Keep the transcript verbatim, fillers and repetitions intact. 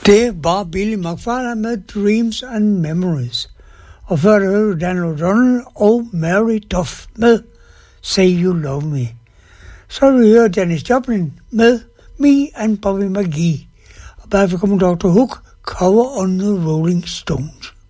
Det var Billy McFarlane med Dreams and Memories. Og før det hørte Dan O'Donnell og Mary Duff med Say You Love Me. Så vil vi høre Janis Joplin med Me and Bobby McGee. Og bagefter kommer doktor Hook, Cover on the Rolling Stones.